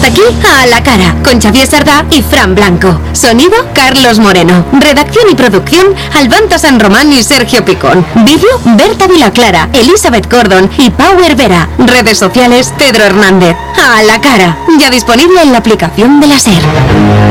Hasta aquí A la Cara, con Xavier Sardá y Fran Blanco. Sonido, Carlos Moreno. Redacción y producción, Albanta San Román y Sergio Picón. Vídeo, Berta Vilaclara, Elizabeth Gordon y Power Vera. Redes sociales, Pedro Hernández. A la Cara, ya disponible en la aplicación de la SER.